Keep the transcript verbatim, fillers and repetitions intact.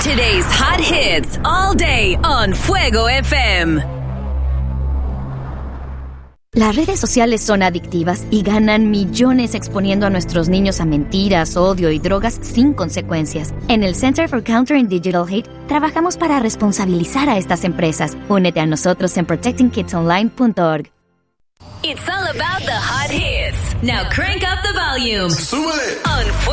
Today's hot hits all day on Fuego F M. Las redes sociales son adictivas y ganan millones exponiendo a nuestros niños a mentiras, odio y drogas sin consecuencias. En el Center for Countering Digital Hate trabajamos para responsabilizar a estas empresas. Únete a nosotros en protecting kids online punto org. It's all about the hot hits. Now crank up the volume. ¡Súbele! On